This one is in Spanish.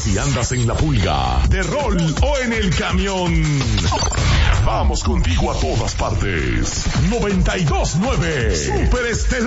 Si andas en la pulga, de rol o en el camión, vamos contigo a todas partes. 92.9 Super Estelar.